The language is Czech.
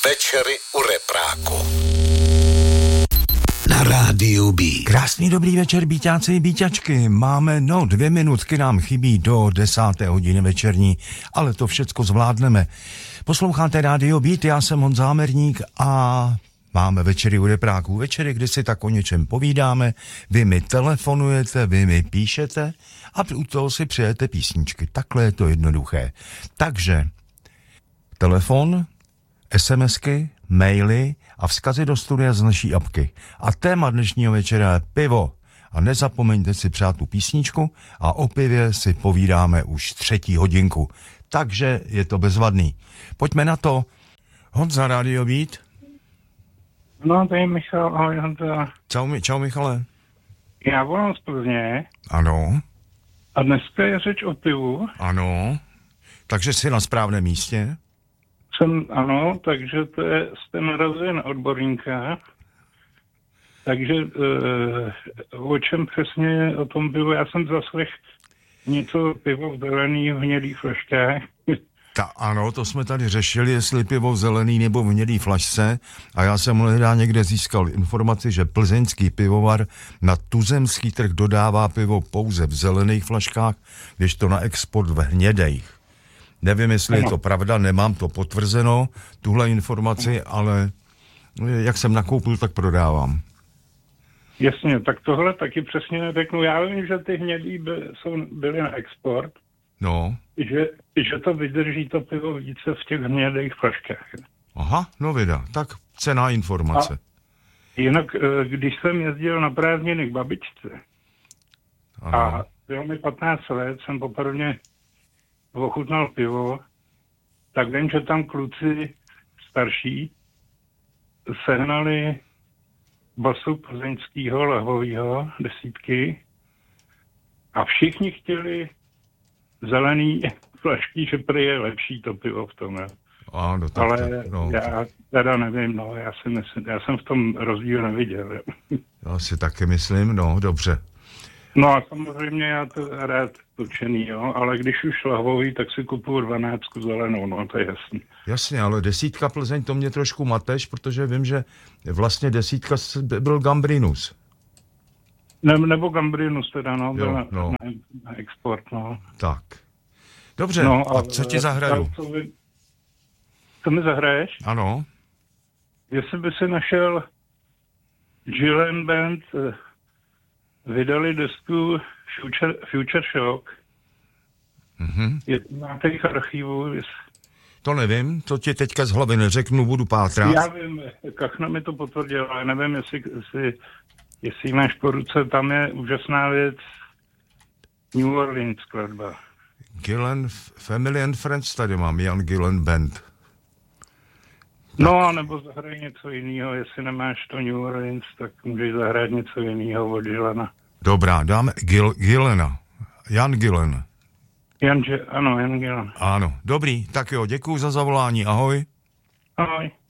Večery u repráku. Na rádiu B. Krásný dobrý večer, bíťáci i bíťačky. Máme, 2 minutky nám chybí do 10. hodiny večerní, ale to všecko zvládneme. Posloucháte Rádio Beat, já jsem Honza Hamerník a máme večery u repráků. Večery, kdy si tak o něčem povídáme, vy mi telefonujete, vy mi píšete a u toho si přejete písničky. Takhle je to jednoduché. Takže telefon, SMSky, maily a vzkazy do studia z naší apky. A téma dnešního večera je pivo. A nezapomeňte si přát tu písničku a o pivě si povídáme už 3. hodinku. Takže je to bezvadný. Pojďme na to. Honza, Rádio Beat. No, to je Michal, ahoj Honza. Čau Michale. Já volám z Plzně. Ano. A dneska je řeč o pivu. Ano. Takže jsi na správném místě. Ano, takže jste narazil na odborníka. Takže o čem přesně o tom pivu? Já jsem zaslech něco pivo v zelených, v hnědých flaškách. Ano, to jsme tady řešili, jestli pivo v zelený nebo v hnědý flašce a já jsem hledá někde získal informaci, že plzeňský pivovar na tuzemský trh dodává pivo pouze v zelených flaškách, když to na export v hnědejch. Nevím, jestli je to pravda, nemám to potvrzeno, tuhle informaci, ale jak jsem nakoupil, tak prodávám. Jasně, tak tohle taky přesně neřeknu. Já vím, že ty hnědý byly na export. No. Že to vydrží to pivo více v těch hnědých flaškách. Aha, no vida, tak cenná informace. A jinak, když jsem jezdil na prázdniny k babičce a bylo mi 15 let, jsem poprvé ochutnal pivo, tak vím, že tam kluci starší sehnali basu plzeňského lahvového 10 a všichni chtěli zelený flašky, že prý je lepší to pivo v tom. Ano, tak, ale tak, no. Já teda nevím, já jsem v tom rozdíl neviděl. Já si taky myslím, dobře. No a samozřejmě já to rád točený, ale když už lahvový, tak si kupuju 12 zelenou, to je jasný. Jasně, ale 10 Plzeň, to mě trošku mateš, protože vím, že vlastně 10 byl Gambrinus. Nebo Gambrinus teda, byl na export, Tak. Dobře, a co ti zahraju? Co mi zahraješ? Ano. Jestli by si našel Gillen Band, vydali desku Future Shock. Máte jich archivu? To nevím, to ti teďka z hlavy neřeknu, budu pátrat. Já vím, Kachna mi to potvrdil, ale nevím, jestli máš po ruce, tam je úžasná věc New Orleans skladba. Gillen, Family and Friends tady mám, Jan Gillen Band. No, nebo zahraj něco jiného, jestli nemáš to New Orleans, tak můžeš zahrát něco jiného od Gillena. Dobrá, dáme Gillena. Jan Gillen. Jan Gillen. Ano, dobrý, tak jo, děkuju za zavolání, ahoj. Ahoj.